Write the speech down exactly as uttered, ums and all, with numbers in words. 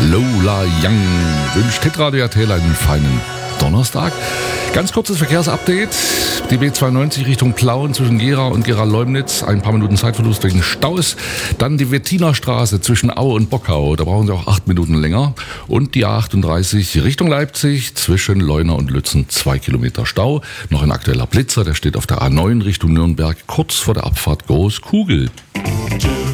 Lola Young wünscht Hitradio R T L einen feinen Donnerstag. Ganz kurzes Verkehrsupdate. Die B zweiundneunzig Richtung Plauen zwischen Gera und Gera-Leumnitz. Ein paar Minuten Zeitverlust wegen Staus. Dann die Wettinerstraße zwischen Aue und Bockau. Da brauchen Sie auch acht Minuten länger. Und die A achtunddreißig Richtung Leipzig zwischen Leuna und Lützen. Zwei Kilometer Stau. Noch ein aktueller Blitzer. Der steht auf der A neun Richtung Nürnberg kurz vor der Abfahrt Großkugel.